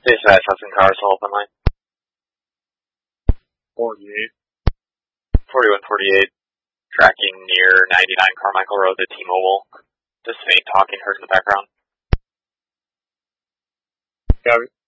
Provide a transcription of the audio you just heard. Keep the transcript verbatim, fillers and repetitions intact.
Dispatch, Hudson Cars, open line. forty-eight. forty-one forty-eight, tracking near ninety-nine Carmichael Road to T-Mobile. Just faint talking heard in the background. Copy.